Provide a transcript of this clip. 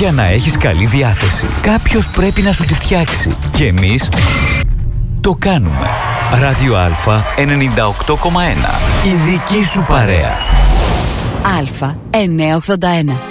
Για να έχεις καλή διάθεση, κάποιος πρέπει να σου τη φτιάξει. Και εμείς το κάνουμε. Ράδιο Α 98,1. Η δική σου παρέα. Α 981.